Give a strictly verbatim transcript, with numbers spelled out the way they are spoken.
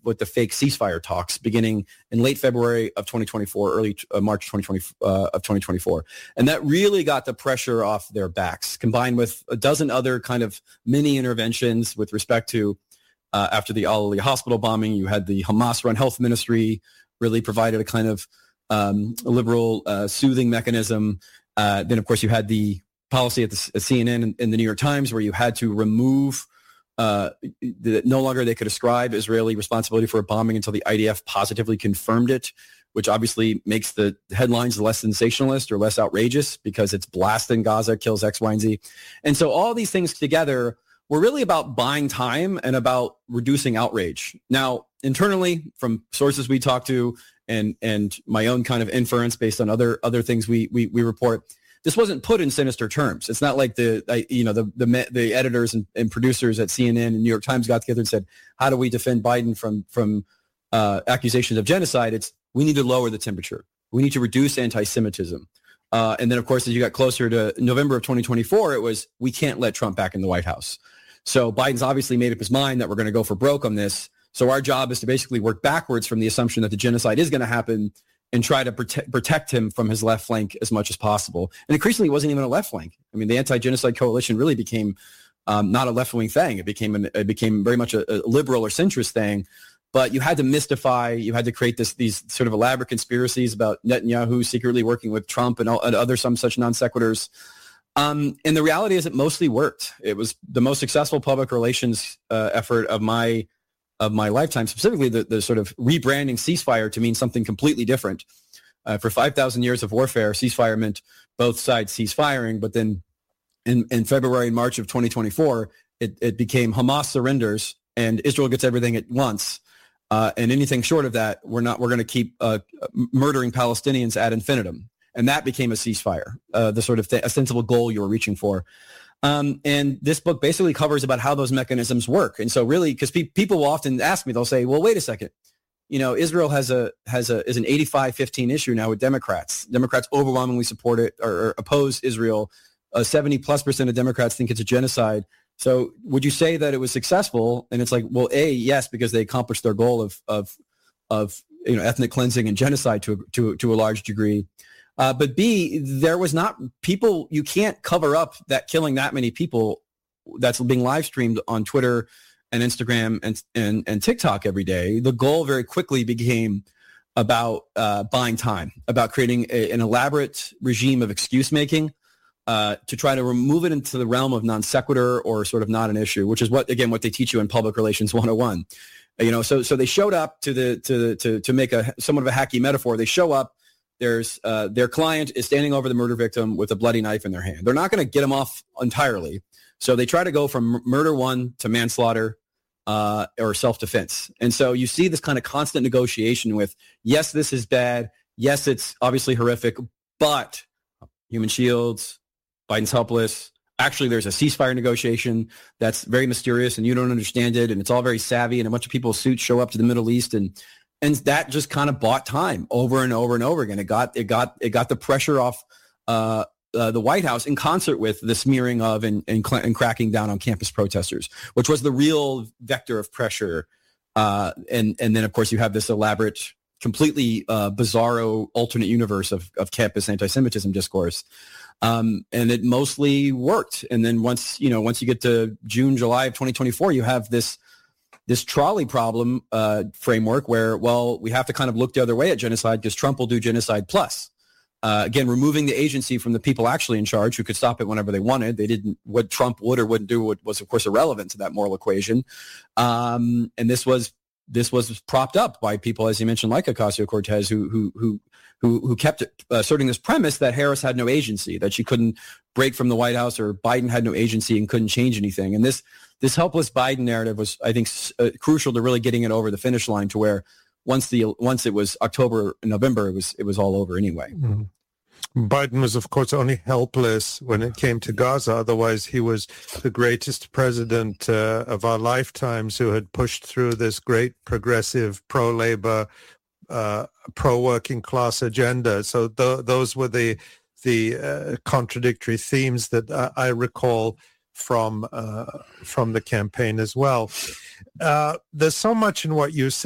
with the fake ceasefire talks beginning in late February of twenty twenty-four, early uh, March twenty twenty uh, of twenty twenty-four, and that really got the pressure off their backs. Combined with a dozen other kind of mini interventions with respect to uh, after the Al Ahli hospital bombing, you had the Hamas-run health ministry really provided a kind of um, liberal uh, soothing mechanism. Uh, then, of course, you had the policy at the at C N N and, and the New York Times where you had to remove uh, that no longer they could ascribe Israeli responsibility for a bombing until the I D F positively confirmed it, which obviously makes the headlines less sensationalist or less outrageous because it's blast in Gaza, kills X, Y, and Z. And so all these things together were really about buying time and about reducing outrage. Now, internally, from sources we talk to and and my own kind of inference based on other other things we we, we report, this wasn't put in sinister terms. It's not like the you know the the, the editors and, and producers at C N N and New York Times got together and said, how do we defend Biden from from uh, accusations of genocide? It's we need to lower the temperature. We need to reduce anti-Semitism. Uh, and then, of course, as you got closer to November of twenty twenty-four, it was we can't let Trump back in the White House. So Biden's obviously made up his mind that we're going to go for broke on this. So our job is to basically work backwards from the assumption that the genocide is going to happen and try to prote- protect him from his left flank as much as possible. And increasingly, it wasn't even a left flank. I mean, the anti-genocide coalition really became um, not a left-wing thing. It became an, it became very much a, a liberal or centrist thing. But you had to mystify, you had to create this these sort of elaborate conspiracies about Netanyahu secretly working with Trump and, all, and other some such non sequiturs. Um, and the reality is it mostly worked. It was the most successful public relations uh, effort of my of my lifetime, specifically the, the sort of rebranding ceasefire to mean something completely different. Uh, for five thousand years of warfare, ceasefire meant both sides cease firing. But then in, in February and March of twenty twenty-four, it, it became Hamas surrenders and Israel gets everything at once. Uh, and anything short of that, we're not. We're going to keep uh, murdering Palestinians ad infinitum. And that became a ceasefire, uh, the sort of th- a sensible goal you were reaching for. Um, and this book basically covers about how those mechanisms work. And so really, because pe- people will often ask me, they'll say, well, wait a second. You know, Israel has a has a is an eighty-five fifteen issue now with Democrats. Democrats overwhelmingly support it or, or oppose Israel. Uh, seventy plus percent of Democrats think it's a genocide. So would you say that it was successful? And it's like, well, A, yes, because they accomplished their goal of of of you know ethnic cleansing and genocide to to to a large degree. Uh, but B, there was not people, you can't cover up that killing that many people that's being live streamed on Twitter and Instagram and, and, and TikTok every day. The goal very quickly became about uh, buying time, about creating a, an elaborate regime of excuse making uh, to try to remove it into the realm of non sequitur or sort of not an issue, which is what, again, what they teach you in Public Relations one oh one. You know, so so they showed up to the to to to make a somewhat of a hacky metaphor. They show up. There's uh, their client is standing over the murder victim with a bloody knife in their hand. They're not going to get him off entirely. So they try to go from murder one to manslaughter uh, or self-defense. And so you see this kind of constant negotiation with, yes, this is bad. Yes, it's obviously horrific, but human shields, Biden's helpless. Actually, there's a ceasefire negotiation that's very mysterious and you don't understand it. And it's all very savvy. And a bunch of people in suits show up to the Middle East and And that just kind of bought time over and over and over again. It got it got it got the pressure off uh, uh, the White House in concert with the smearing of and, and, cl- and cracking down on campus protesters, which was the real vector of pressure. Uh, and and then of course you have this elaborate, completely uh, bizarro alternate universe of of campus anti-Semitism discourse. Um, and it mostly worked. And then once you know once you get to June, July of twenty twenty-four, you have this. this trolley problem uh, framework where, well, we have to kind of look the other way at genocide because Trump will do genocide plus. Uh, again, removing the agency from the people actually in charge who could stop it whenever they wanted. They didn't, what Trump would or wouldn't do was, of course, irrelevant to that moral equation. Um, and this was this was propped up by people, as you mentioned, like Ocasio-Cortez, who who who who, who kept asserting this premise that Harris had no agency, that she couldn't break from the White House or Biden had no agency and couldn't change anything. And this This helpless Biden narrative was, I think, uh, crucial to really getting it over the finish line to where once the once it was October and November, it was it was all over anyway. Mm-hmm. Biden was, of course, only helpless when it came to Gaza. Otherwise, he was the greatest president uh, of our lifetimes who had pushed through this great progressive pro-labor, uh, pro-working class agenda. So th- those were the the uh, contradictory themes that uh, I recall from uh, from the campaign as well. Uh, there's so much in what you said